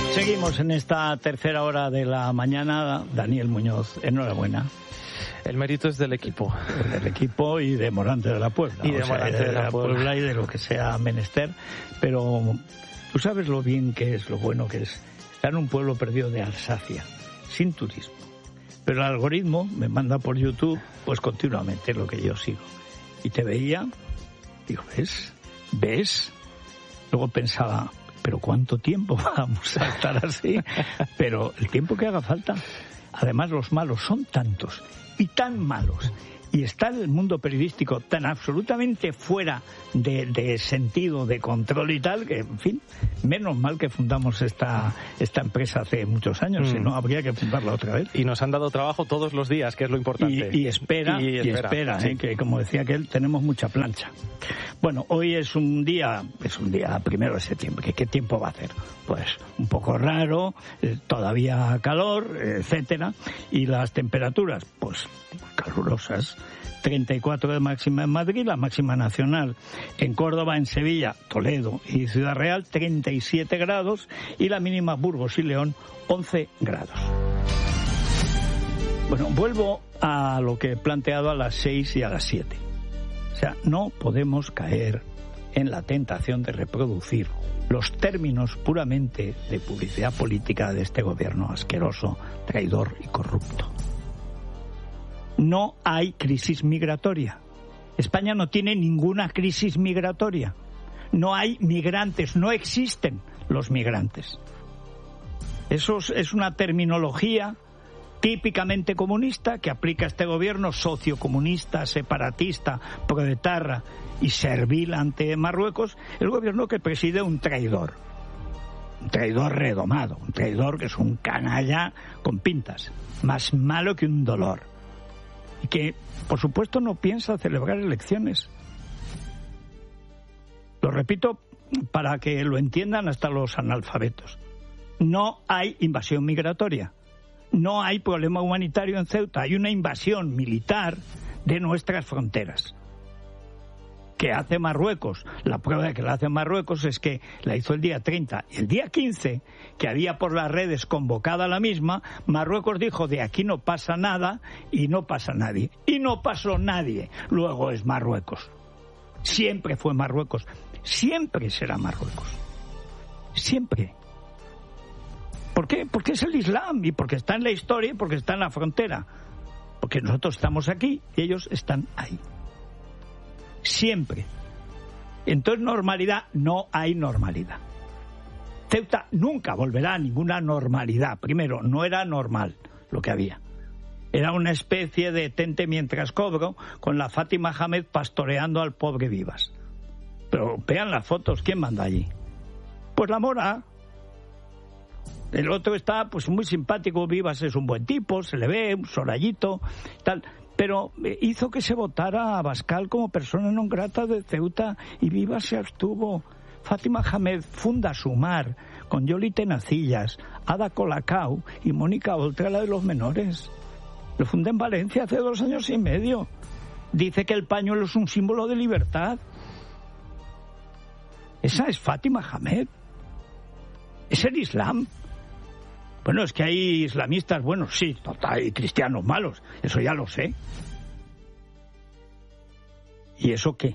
Seguimos en esta tercera hora de la mañana. Daniel Muñoz, enhorabuena. El mérito es del equipo. Del equipo y de Morante de la Puebla. Y de Morante de la Puebla y de lo que sea menester. Pero tú sabes lo bien que es, lo bueno que es estar en un pueblo perdido de Alsacia, sin turismo. Pero el algoritmo me manda por YouTube pues continuamente lo que yo sigo. Y te veía, digo, ¿ves? Luego pensaba, ¿pero cuánto tiempo vamos a estar así? Pero el tiempo que haga falta. Además, los malos son tantos y tan malos. Y está el mundo periodístico tan absolutamente fuera de sentido, de control y tal, que, en fin, menos mal que fundamos esta empresa hace muchos años, si no habría que fundarla otra vez. Y nos han dado trabajo todos los días, que es lo importante. Y espera, sí. que como decía aquel, tenemos mucha plancha. Bueno, hoy es un día 1 de septiembre. ¿Qué tiempo va a hacer? Pues un poco raro, todavía calor, etcétera, y las temperaturas, pues calurosas. 34 de máxima en Madrid, la máxima nacional en Córdoba, en Sevilla, Toledo y Ciudad Real, 37 grados, y la mínima Burgos y León, 11 grados. Bueno, vuelvo a lo que he planteado a las 6 y a las 7. O sea, no podemos caer en la tentación de reproducir los términos puramente de publicidad política de este gobierno asqueroso, traidor y corrupto. No hay crisis migratoria. España no tiene ninguna crisis migratoria. No hay migrantes, no existen los migrantes. Eso es una terminología típicamente comunista que aplica este gobierno sociocomunista, separatista, proetarra y servil ante Marruecos, el gobierno que preside un traidor redomado, un traidor que es un canalla con pintas, más malo que un dolor. Y que, por supuesto, no piensa celebrar elecciones. Lo repito para que lo entiendan hasta los analfabetos. No hay invasión migratoria. No hay problema humanitario en Ceuta. Hay una invasión militar de nuestras fronteras. ¿Qué hace Marruecos? La prueba de que la hace Marruecos es que la hizo el día 30. Y el día 15, que había por las redes convocada la misma, Marruecos dijo, de aquí no pasa nada y no pasa nadie. Y no pasó nadie. Luego es Marruecos. Siempre fue Marruecos. Siempre será Marruecos. Siempre. ¿Por qué? Porque es el Islam y porque está en la historia y porque está en la frontera. Porque nosotros estamos aquí y ellos están ahí. Siempre. Entonces, normalidad, no hay normalidad. Ceuta nunca volverá a ninguna normalidad. Primero, no era normal lo que había. Era una especie de tente mientras cobro, con la Fátima Hamed pastoreando al pobre Vivas. Pero vean las fotos, ¿quién manda allí? Pues la Mora. El otro está pues muy simpático, Vivas es un buen tipo, se le ve, un sorallito, tal. Pero hizo que se votara a Abascal como persona non grata de Ceuta y Vivas se abstuvo. Fátima Hamed funda Sumar con Yoli Tenacillas, Ada Colacao y Mónica Oltra, la de los menores. Lo funda en Valencia hace 2 años y medio. Dice que el pañuelo es un símbolo de libertad. Esa es Fátima Hamed. Es el Islam. Bueno, es que hay islamistas buenos, sí, hay cristianos malos, eso ya lo sé. ¿Y eso qué?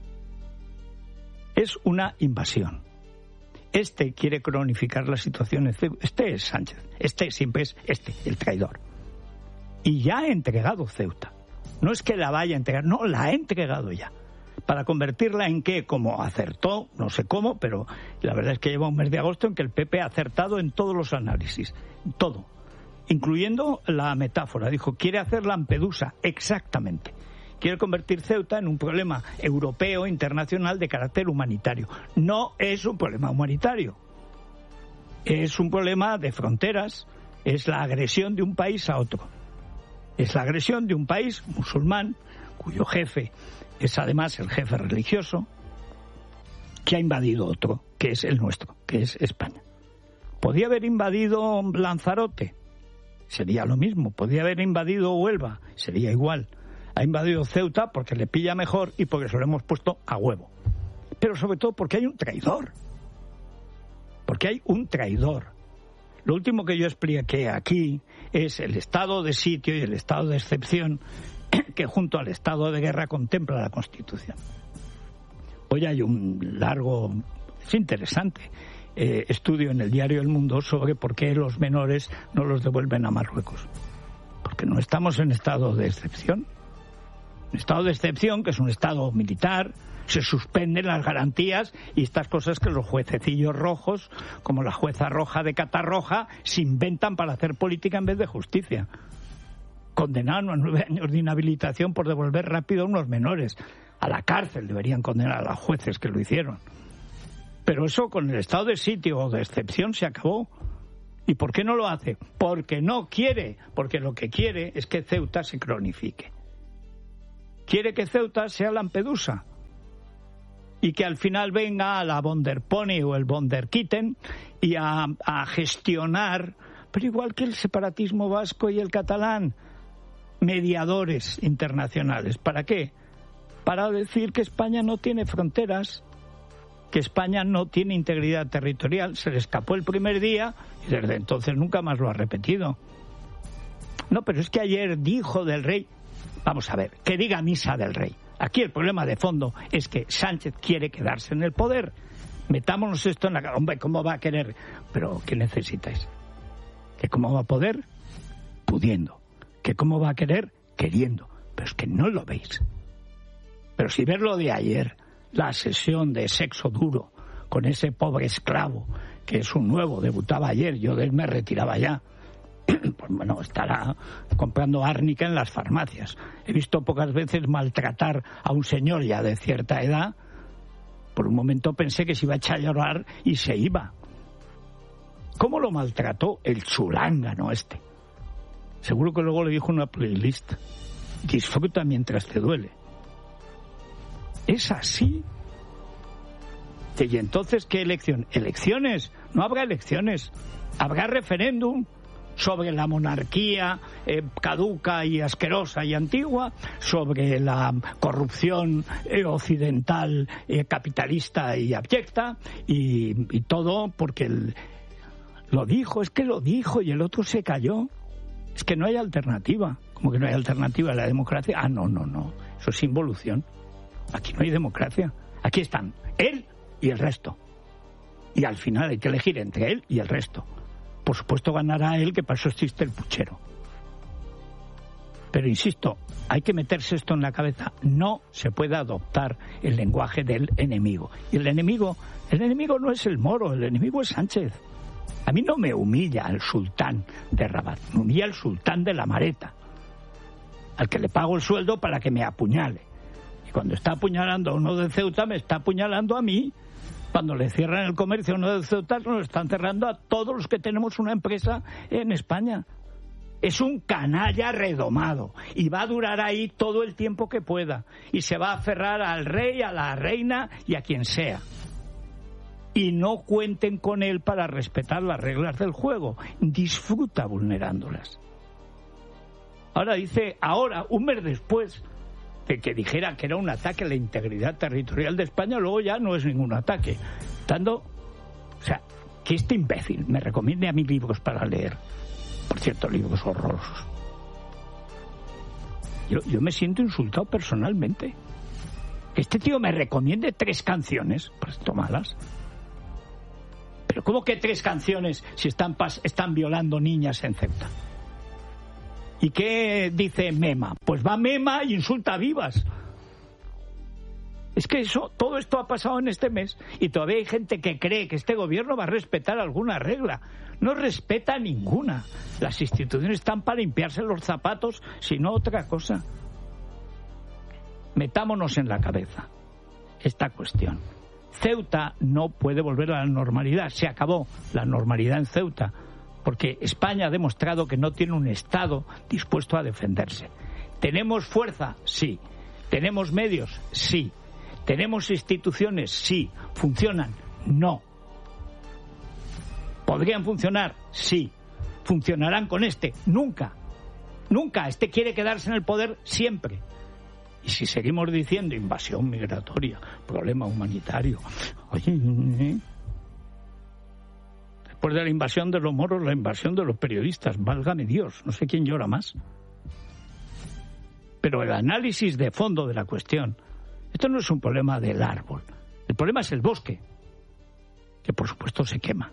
Es una invasión. Este quiere cronificar la situación. Este es Sánchez, este siempre es el traidor. Y ya ha entregado Ceuta. No es que la vaya a entregar, no, la ha entregado ya. Para convertirla en qué, como acertó, no sé cómo, pero la verdad es que lleva un mes de agosto en que el PP ha acertado en todos los análisis, todo, incluyendo la metáfora. Dijo, quiere hacer Lampedusa, exactamente. Quiere convertir Ceuta en un problema europeo, internacional, de carácter humanitario. No es un problema humanitario, es un problema de fronteras, es la agresión de un país a otro. Es la agresión de un país musulmán, cuyo jefe es además el jefe religioso, que ha invadido otro, que es el nuestro, que es España. ¿Podía haber invadido Lanzarote? Sería lo mismo. ¿Podía haber invadido Huelva? Sería igual. Ha invadido Ceuta porque le pilla mejor y porque se lo hemos puesto a huevo. Pero sobre todo porque hay un traidor. Porque hay un traidor. Lo último que yo expliqué aquí es el estado de sitio y el estado de excepción que junto al estado de guerra contempla la Constitución. Hoy hay un largo, es interesante, estudio en el diario El Mundo sobre por qué los menores no los devuelven a Marruecos. Porque no estamos en estado de excepción. Un estado de excepción, que es un estado militar, se suspenden las garantías y estas cosas que los juececillos rojos, como la jueza roja de Catarroja, se inventan para hacer política en vez de justicia. Condenaron a 9 años de inhabilitación por devolver rápido a unos menores. A la cárcel deberían condenar a los jueces que lo hicieron. Pero eso con el estado de sitio o de excepción se acabó. ¿Y por qué no lo hace? Porque no quiere, porque lo que quiere es que Ceuta se cronifique. Quiere que Ceuta sea Lampedusa y que al final venga la von der Pony o el von der Kitten y a gestionar, pero igual que el separatismo vasco y el catalán, mediadores internacionales. ¿Para qué? Para decir que España no tiene fronteras, que España no tiene integridad territorial. Se le escapó el primer día y desde entonces nunca más lo ha repetido. No, pero es que ayer dijo del rey, vamos a ver, que diga misa del rey. Aquí el problema de fondo es que Sánchez quiere quedarse en el poder. Metámonos esto en la cara. Hombre, ¿cómo va a querer? Pero ¿qué necesitáis? ¿Que cómo va a poder? Pudiendo. ¿Que cómo va a querer? Queriendo. Pero es que no lo veis. Pero si ves lo de ayer, la sesión de sexo duro con ese pobre esclavo, que es un nuevo, debutaba ayer, yo de él me retiraba ya. Pues bueno, estará comprando árnica en las farmacias. He visto pocas veces maltratar a un señor ya de cierta edad. Por un momento pensé que se iba a echar a llorar y se iba. ¿Cómo lo maltrató el chulángano este? Seguro que luego le dijo una playlist: disfruta mientras te duele. ¿Es así? Y entonces, ¿qué elección? ¿Elecciones? No habrá elecciones. Habrá referéndum sobre la monarquía caduca y asquerosa y antigua, sobre la corrupción occidental capitalista y abyecta, y todo porque lo dijo, es que lo dijo y el otro se cayó. Es que no hay alternativa. ¿Cómo que no hay alternativa a la democracia? Ah, no, eso es involución. Aquí no hay democracia. Aquí están él y el resto. Y al final hay que elegir entre él y el resto. Por supuesto ganará él, que para eso existe el puchero. Pero insisto, hay que meterse esto en la cabeza. No se puede adoptar el lenguaje del enemigo. Y el enemigo no es el moro, el enemigo es Sánchez. A mí no me humilla el sultán de Rabat, me humilla el sultán de la Mareta, al que le pago el sueldo para que me apuñale. Y cuando está apuñalando a uno de Ceuta, me está apuñalando a mí. Cuando le cierran el comercio a uno de Ceuta, nos están cerrando a todos los que tenemos una empresa en España. Es un canalla redomado y va a durar ahí todo el tiempo que pueda. Y se va a aferrar al rey, a la reina y a quien sea. Y no cuenten con él para respetar las reglas del juego. Disfruta vulnerándolas. Ahora dice, un mes después de que dijera que era un ataque a la integridad territorial de España, luego ya no es ningún ataque. Que este imbécil me recomiende a mí libros para leer. Por cierto, libros horrorosos. Yo me siento insultado personalmente. Que este tío me recomiende 3 canciones, pues tómalas. Pero ¿cómo que 3 canciones si están violando niñas en Ceuta? ¿Y qué dice Mema? Pues va Mema y insulta a vivas. Es que todo esto ha pasado en este mes y todavía hay gente que cree que este gobierno va a respetar alguna regla. No respeta ninguna. Las instituciones están para limpiarse los zapatos, sino otra cosa. Metámonos en la cabeza esta cuestión. Ceuta no puede volver a la normalidad. Se acabó la normalidad en Ceuta, porque España ha demostrado que no tiene un Estado dispuesto a defenderse. ¿Tenemos fuerza? Sí. ¿Tenemos medios? Sí. ¿Tenemos instituciones? Sí. ¿Funcionan? No. ¿Podrían funcionar? Sí. ¿Funcionarán con este? Nunca. Nunca. Este quiere quedarse en el poder siempre. Y si seguimos diciendo invasión migratoria, problema humanitario, oye, Después de la invasión de los moros, la invasión de los periodistas. Válgame Dios, no sé quién llora más. Pero el análisis de fondo de la cuestión, esto no es un problema del árbol. El problema es el bosque, que por supuesto se quema.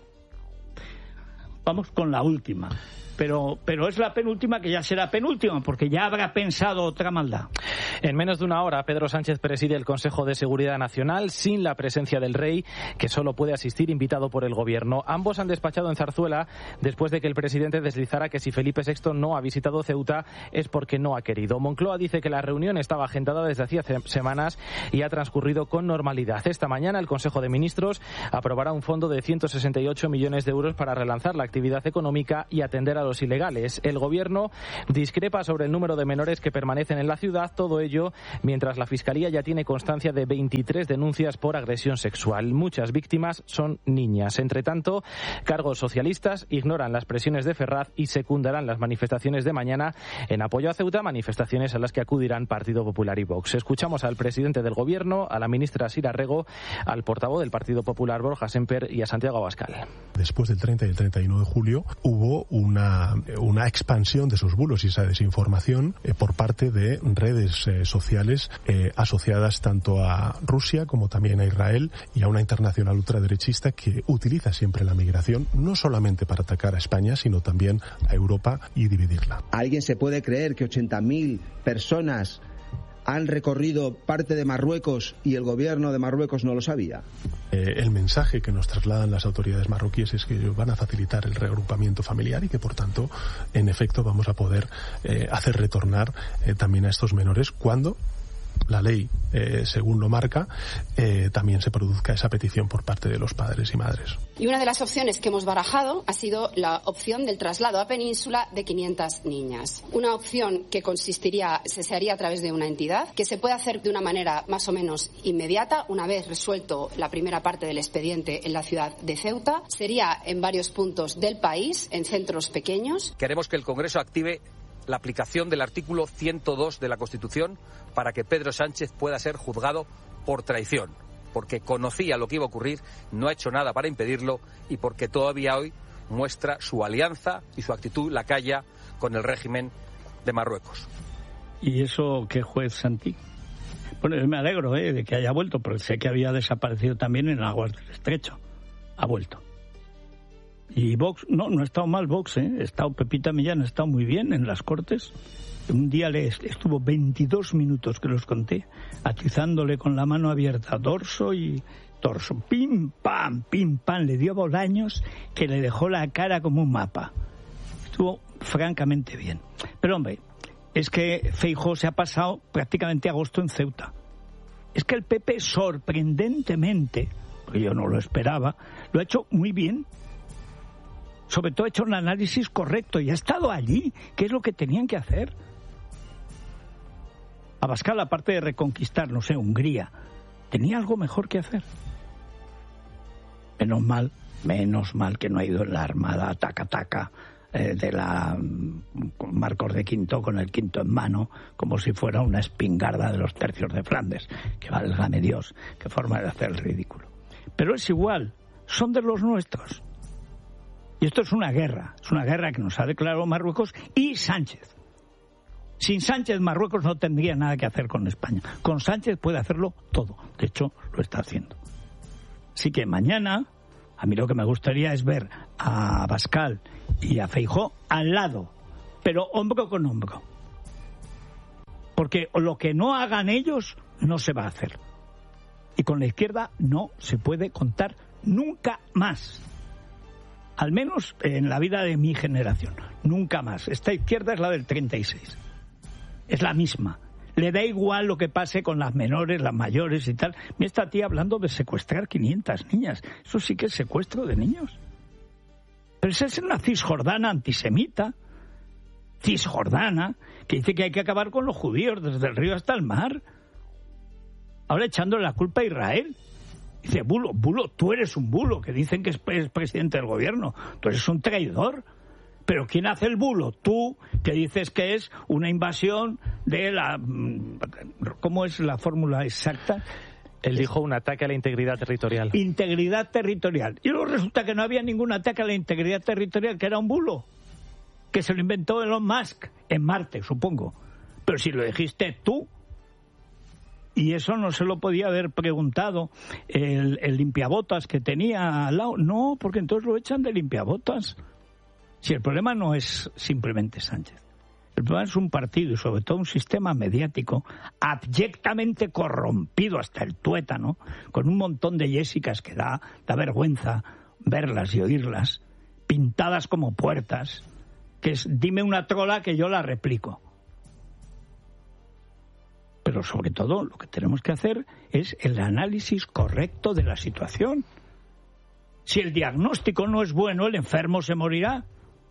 Vamos con la última. Pero es la penúltima, que ya será penúltima, porque ya habrá pensado otra maldad. En menos de una hora, Pedro Sánchez preside el Consejo de Seguridad Nacional sin la presencia del rey, que solo puede asistir invitado por el Gobierno. Ambos han despachado en Zarzuela después de que el presidente deslizara que si Felipe VI no ha visitado Ceuta es porque no ha querido. Moncloa dice que la reunión estaba agendada desde hacía semanas y ha transcurrido con normalidad. Esta mañana el Consejo de Ministros aprobará un fondo de 168 millones de euros para relanzar la actividad económica y atender a los ilegales. El Gobierno discrepa sobre el número de menores que permanecen en la ciudad, todo ello mientras la Fiscalía ya tiene constancia de 23 denuncias por agresión sexual. Muchas víctimas son niñas. Entre tanto, cargos socialistas ignoran las presiones de Ferraz y secundarán las manifestaciones de mañana en apoyo a Ceuta, manifestaciones a las que acudirán Partido Popular y Vox. Escuchamos al presidente del Gobierno, a la ministra Sira Rego, al portavoz del Partido Popular Borja Semper y a Santiago Abascal. Después del 30 y el 31 de julio hubo una expansión de esos bulos y esa desinformación por parte de redes sociales asociadas tanto a Rusia como también a Israel y a una internacional ultraderechista que utiliza siempre la migración no solamente para atacar a España, sino también a Europa y dividirla. ¿Alguien se puede creer que 80.000 personas han recorrido parte de Marruecos y el gobierno de Marruecos no lo sabía? El mensaje que nos trasladan las autoridades marroquíes es que van a facilitar el reagrupamiento familiar y que, por tanto, en efecto, vamos a poder hacer retornar también a estos menores cuando la ley, según lo marca, también se produzca esa petición por parte de los padres y madres. Y una de las opciones que hemos barajado ha sido la opción del traslado a Península de 500 niñas. Una opción que se haría a través de una entidad, que se puede hacer de una manera más o menos inmediata, una vez resuelto la primera parte del expediente en la ciudad de Ceuta. Sería en varios puntos del país, en centros pequeños. Queremos que el Congreso active la aplicación del artículo 102 de la Constitución para que Pedro Sánchez pueda ser juzgado por traición, porque conocía lo que iba a ocurrir, no ha hecho nada para impedirlo y porque todavía hoy muestra su alianza y su actitud lacaya con el régimen de Marruecos. ¿Y eso qué juez, Santi? Bueno, yo me alegro de que haya vuelto, pero sé que había desaparecido también en aguas del Estrecho. Ha vuelto. Y Vox, no ha estado mal Vox, ha estado Pepita Millán, ha estado muy bien en las Cortes. Un día estuvo 22 minutos, que los conté, atizándole con la mano abierta dorso y torso. Pim, pam, le dio Bolaños que le dejó la cara como un mapa. Estuvo francamente bien. Pero hombre, es que Feijóo se ha pasado prácticamente agosto en Ceuta. Es que el PP, sorprendentemente, porque yo no lo esperaba, lo ha hecho muy bien. Sobre todo ha hecho un análisis correcto y ha estado allí, que es lo que tenían que hacer. Abascal, aparte de reconquistar, no sé, Hungría, tenía algo mejor que hacer. Menos mal que no ha ido en la armada taca-taca de la Marcos de Quinto con el quinto en mano, como si fuera una espingarda de los tercios de Flandes. Que válgame Dios, qué forma de hacer el ridículo. Pero es igual, son de los nuestros. Y esto es una guerra que nos ha declarado Marruecos y Sánchez. Sin Sánchez, Marruecos no tendría nada que hacer con España. Con Sánchez puede hacerlo todo. De hecho, lo está haciendo. Así que mañana, a mí lo que me gustaría es ver a Abascal y a Feijóo al lado, pero hombro con hombro. Porque lo que no hagan ellos no se va a hacer. Y con la izquierda no se puede contar nunca más. Al menos en la vida de mi generación. Nunca más. Esta izquierda es la del 36. Es la misma. Le da igual lo que pase con las menores, las mayores y tal. Me está tía hablando de secuestrar 500 niñas. Eso sí que es secuestro de niños. Pero esa es una cisjordana antisemita. Cisjordana, que dice que hay que acabar con los judíos desde el río hasta el mar. Ahora echándole la culpa a Israel. Dice, bulo, tú eres un bulo, que dicen que es presidente del gobierno. Tú eres un traidor. Pero ¿quién hace el bulo? Tú, que dices que es una invasión de la... ¿Cómo es la fórmula exacta? Él dijo un ataque a la integridad territorial. Integridad territorial. Y luego resulta que no había ningún ataque a la integridad territorial, que era un bulo, que se lo inventó Elon Musk en Marte, supongo. Pero si lo dijiste tú, y eso no se lo podía haber preguntado el limpiabotas que tenía al lado. No, porque entonces lo echan de limpiabotas. Si el problema no es simplemente Sánchez. El problema es un partido y sobre todo un sistema mediático abyectamente corrompido hasta el tuétano, con un montón de Jessicas que da vergüenza verlas y oírlas, pintadas como puertas, que es dime una trola que yo la replico. Pero sobre todo lo que tenemos que hacer es el análisis correcto de la situación. Si el diagnóstico no es bueno, el enfermo se morirá.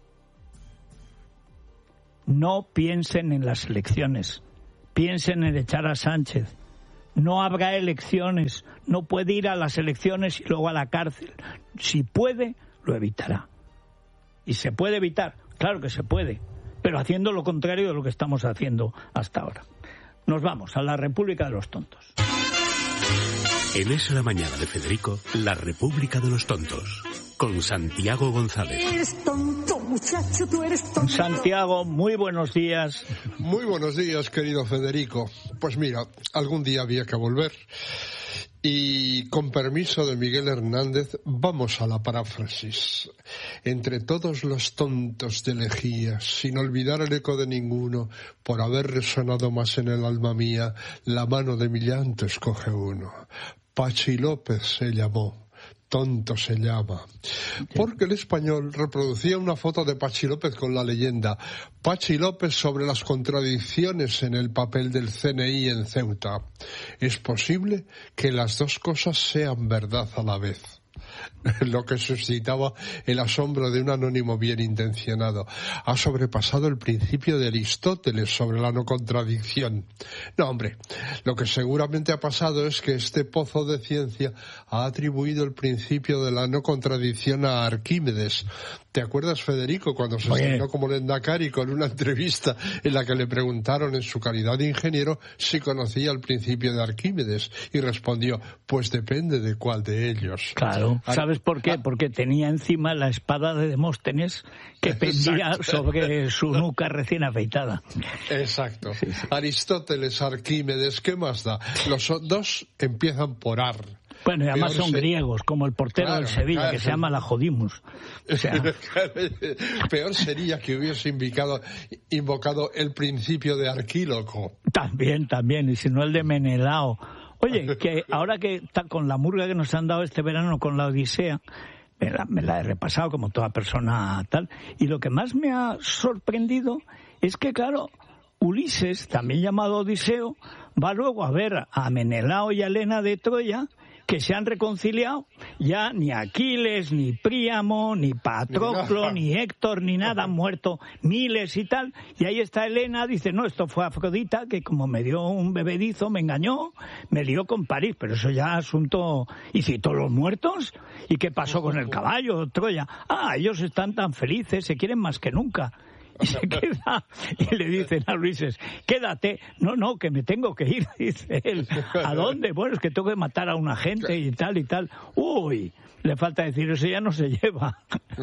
No piensen en las elecciones, piensen en echar a Sánchez. No habrá elecciones, no puede ir a las elecciones y luego a la cárcel. Si puede, lo evitará. Y se puede evitar, claro que se puede, pero haciendo lo contrario de lo que estamos haciendo hasta ahora. Nos vamos a la República de los Tontos. En Es la Mañana de Federico, la República de los Tontos, con Santiago González. Eres tonto, muchacho, tú eres tonto. Santiago, muy buenos días. Muy buenos días, querido Federico. Pues mira, algún día había que volver. Y con permiso de Miguel Hernández, vamos a la paráfrasis. Entre todos los tontos de Lejías, sin olvidar el eco de ninguno, por haber resonado más en el alma mía, la mano de mi llanto escoge uno. Pachi López se llamó. Tonto se llama. Porque el Español reproducía una foto de Pachi López con la leyenda Pachi López sobre las contradicciones en el papel del CNI en Ceuta. Es posible que las dos cosas sean verdad a la vez. Lo que suscitaba el asombro de un anónimo bien intencionado. Ha sobrepasado el principio de Aristóteles sobre la no contradicción. No, hombre, lo que seguramente ha pasado es que este pozo de ciencia ha atribuido el principio de la no contradicción a Arquímedes. ¿Te acuerdas, Federico, cuando se estrenó como Lendakari con una entrevista en la que le preguntaron en su calidad de ingeniero si conocía el principio de Arquímedes? Y respondió, pues depende de cuál de ellos. Claro. ¿Sabes por qué? Porque tenía encima la espada de Demóstenes que pendía sobre su nuca recién afeitada. Exacto. Sí. Aristóteles, Arquímedes, ¿qué más da? Los dos empiezan por ar. Bueno, y además son griegos, como el portero del Sevilla, que se llama la Jodimus. O sea... Peor sería que hubiese invocado el principio de Arquíloco. También, y si no el de Menelao. Oye, que ahora que está con la murga que nos han dado este verano con la Odisea, me la he repasado como toda persona tal, y lo que más me ha sorprendido es que, claro, Ulises, también llamado Odiseo, va luego a ver a Menelao y a Helena de Troya, que se han reconciliado. Ya ni Aquiles, ni Príamo, ni Patroclo, ni Héctor, ni nada, han muerto miles y tal. Y ahí está Helena, dice, no, esto fue Afrodita, que como me dio un bebedizo, me engañó, me lió con París, pero eso ya asunto... ¿Y citó los muertos? ¿Y qué pasó con el caballo, Troya? Ah, ellos están tan felices, se quieren más que nunca. Y se queda, y le dicen a Ulises, quédate. No, que me tengo que ir, dice él. ¿A dónde? Bueno, es que tengo que matar a una gente y tal y tal. Uy, le falta decir, eso ya no se lleva.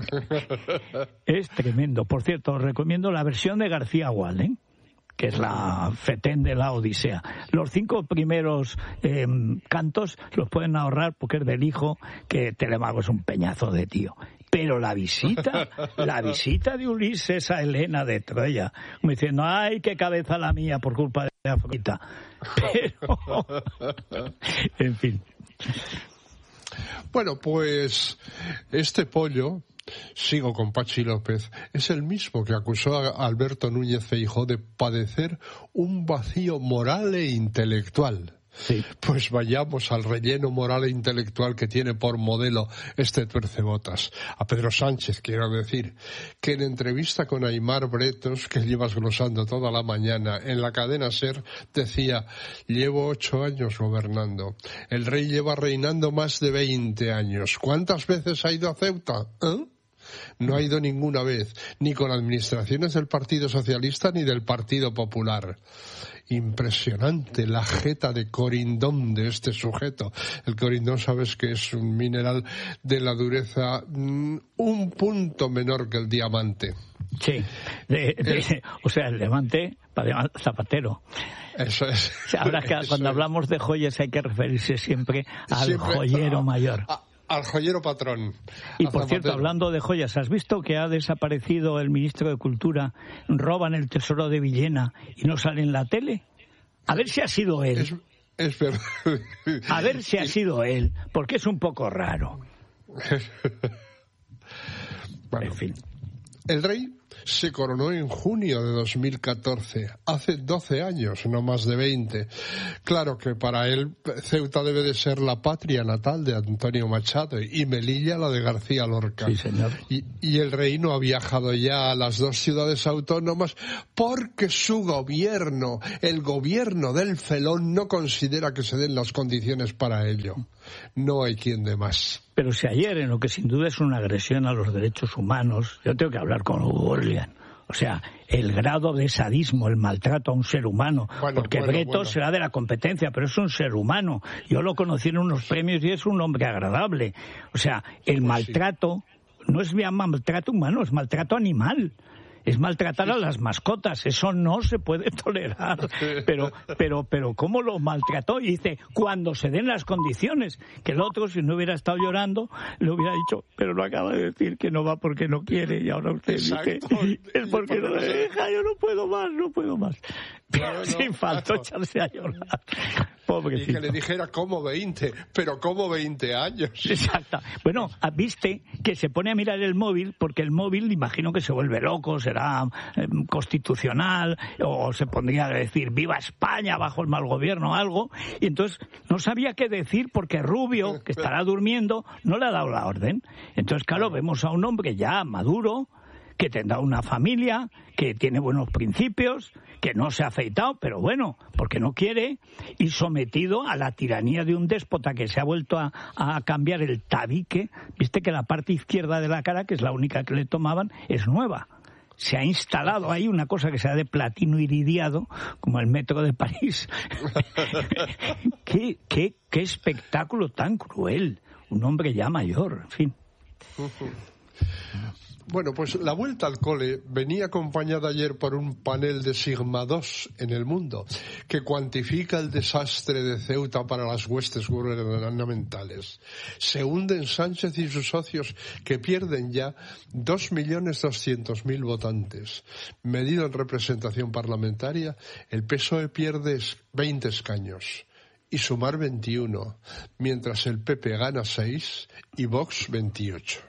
Es tremendo. Por cierto, os recomiendo la versión de García Gual, que es la fetén de la Odisea. Los 5 primeros cantos los pueden ahorrar porque es del hijo, que Telemaco es un peñazo de tío. Pero la visita de Ulises a Helena de Troya, como diciendo, ay, qué cabeza la mía por culpa de Afrodita. Pero, en fin. Bueno, pues este pollo, sigo con Pachi López, es el mismo que acusó a Alberto Núñez Feijóo de padecer un vacío moral e intelectual. Sí. Pues vayamos al relleno moral e intelectual que tiene por modelo este tuercebotas. A Pedro Sánchez, quiero decir, que en entrevista con Aimar Bretos, que llevas glosando toda la mañana, en la cadena SER, decía, llevo 8 años gobernando. El rey lleva reinando más de 20 años. ¿Cuántas veces ha ido a Ceuta? No ha ido ninguna vez, ni con administraciones del Partido Socialista ni del Partido Popular. Impresionante la jeta de corindón de este sujeto. El corindón, sabes que es un mineral de la dureza un punto menor que el diamante. Sí, o sea, el diamante para Zapatero. Eso es. O sea, ahora que cuando hablamos de joyas hay que referirse siempre al joyero mayor. Al joyero patrón. Y por cierto, hablando de joyas, ¿has visto que ha desaparecido el ministro de Cultura? Roban el tesoro de Villena y no sale en la tele. A ver si ha sido él. Es verdad. A ver si ha sido él, porque es un poco raro. Bueno, en fin. El rey se coronó en junio de 2014, hace 12 años, no más de 20. Claro que para él Ceuta debe de ser la patria natal de Antonio Machado y Melilla la de García Lorca. Sí, señor. Y el rey no ha viajado ya a las dos ciudades autónomas porque su gobierno, el gobierno del Felón, no considera que se den las condiciones para ello. No hay quien dé más. Pero si ayer, en lo que sin duda es una agresión a los derechos humanos, yo tengo que hablar con Hugo Orlean. O sea, el grado de sadismo, el maltrato a un ser humano, porque Breto será de la competencia, pero es un ser humano. Yo lo conocí en unos premios y es un hombre agradable. O sea, el maltrato no es bien maltrato humano, es maltrato animal. Es maltratar a las mascotas, eso no se puede tolerar. Pero ¿cómo lo maltrató? Y dice, cuando se den las condiciones, que el otro, si no hubiera estado llorando, le hubiera dicho, pero lo acaba de decir que no va porque no quiere, y ahora usted dice, es porque no me deja, yo no puedo más. Claro, sin falta echarse a llorar. Pobrecito. Y que le dijera como 20, pero como 20 años. Exacto. Bueno, viste que se pone a mirar el móvil, porque el móvil, imagino que se vuelve loco, será constitucional, o se pondría a decir viva España bajo el mal gobierno o algo, y entonces no sabía qué decir porque Rubio, que estará durmiendo, no le ha dado la orden. Entonces, claro, vemos a un hombre ya maduro, que tendrá una familia, que tiene buenos principios, que no se ha afeitado, pero bueno, porque no quiere, y sometido a la tiranía de un déspota que se ha vuelto a cambiar el tabique. Viste que la parte izquierda de la cara, que es la única que le tomaban, es nueva. Se ha instalado ahí una cosa que sea de platino iridiado, como el metro de París. ¿Qué espectáculo tan cruel. Un hombre ya mayor, en fin. Bueno, pues la vuelta al cole venía acompañada ayer por un panel de Sigma 2 en El Mundo, que cuantifica el desastre de Ceuta para las huestes gubernamentales. Se hunden Sánchez y sus socios, que pierden ya 2.200.000 votantes. Medido en representación parlamentaria, el PSOE pierde 20 escaños y Sumar 21, mientras el PP gana 6 y Vox 28.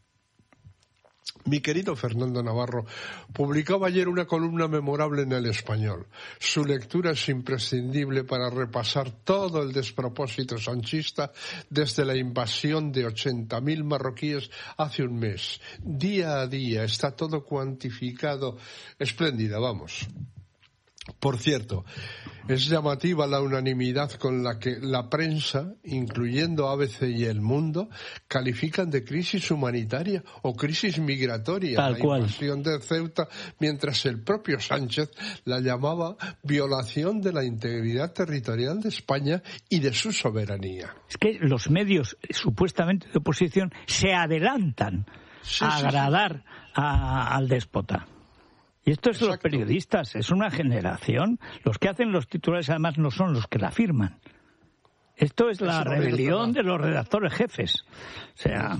Mi querido Fernando Navarro publicaba ayer una columna memorable en El Español. Su lectura es imprescindible para repasar todo el despropósito sanchista desde la invasión de 80.000 marroquíes hace un mes. Día a día está todo cuantificado. Espléndida, vamos. Por cierto, es llamativa la unanimidad con la que la prensa, incluyendo ABC y El Mundo, califican de crisis humanitaria o crisis migratoria la invasión de Ceuta, mientras el propio Sánchez la llamaba violación de la integridad territorial de España y de su soberanía. Es que los medios supuestamente de oposición se adelantan a agradar al déspota. Y esto es los periodistas, es una generación. Los que hacen los titulares además no son los que la firman. Esto es la rebelión de los redactores jefes. O sea...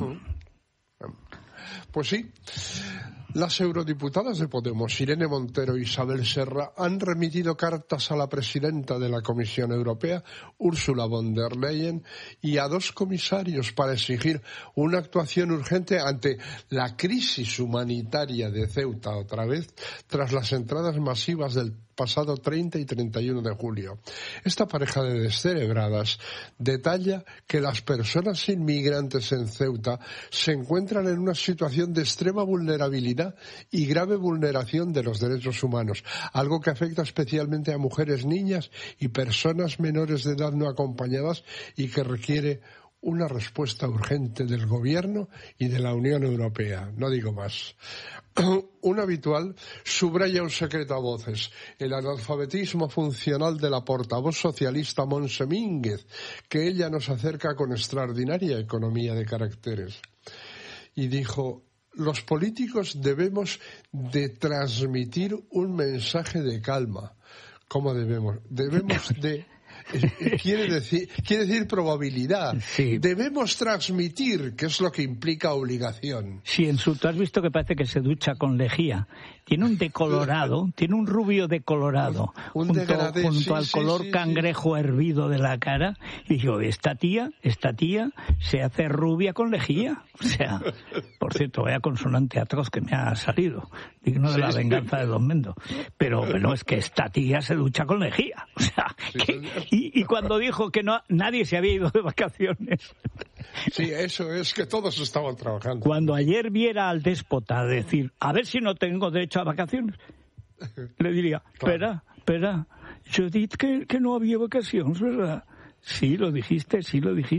Pues sí. Las eurodiputadas de Podemos, Irene Montero y Isabel Serra, han remitido cartas a la presidenta de la Comisión Europea, Ursula von der Leyen, y a 2 comisarios para exigir una actuación urgente ante la crisis humanitaria de Ceuta, otra vez, tras las entradas masivas del pasado 30 y 31 de julio. Esta pareja de descerebradas detalla que las personas inmigrantes en Ceuta se encuentran en una situación de extrema vulnerabilidad y grave vulneración de los derechos humanos, algo que afecta especialmente a mujeres, niñas y personas menores de edad no acompañadas y que requiere una respuesta urgente del Gobierno y de la Unión Europea. No digo más. Un habitual subraya un secreto a voces: el analfabetismo funcional de la portavoz socialista Montse Mínguez, que ella nos acerca con extraordinaria economía de caracteres. Y dijo: los políticos debemos de transmitir un mensaje de calma. ¿Cómo debemos? Debemos de... Quiere decir probabilidad. Sí. Debemos transmitir, que es lo que implica obligación. Sí, tú has visto que parece que se ducha con lejía. Tiene un decolorado, tiene un rubio decolorado, junto al color cangrejo hervido de la cara. Y digo, esta tía se hace rubia con lejía. O sea, por cierto, vaya consonante atroz que me ha salido, digno de la venganza de Don Mendo. Pero es que esta tía se ducha con lejía. O sea, y cuando dijo que nadie se había ido de vacaciones. Sí, eso es que todos estaban trabajando. Cuando ayer viera al déspota decir, a ver si no tengo derecho a vacaciones, le diría, espera, yo dije que no había vacaciones, ¿verdad? Sí, lo dijiste.